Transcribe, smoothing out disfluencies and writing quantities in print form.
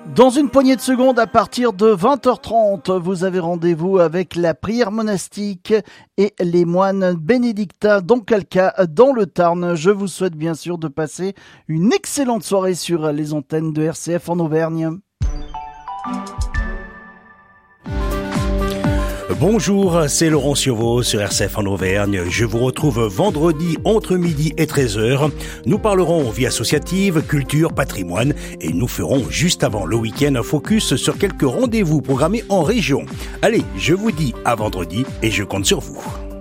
Dans une poignée de secondes, à partir de 20h30, vous avez rendez-vous avec la prière monastique et les moines bénédictins d'Ancalca dans le Tarn. Je vous souhaite bien sûr de passer une excellente soirée sur les antennes de RCF en Auvergne. Bonjour, c'est Laurent Ciovo sur RCF en Auvergne. Je vous retrouve vendredi entre midi et 13h. Nous parlerons vie associative, culture, patrimoine et nous ferons juste avant le week-end un focus sur quelques rendez-vous programmés en région. Allez, je vous dis à vendredi et je compte sur vous.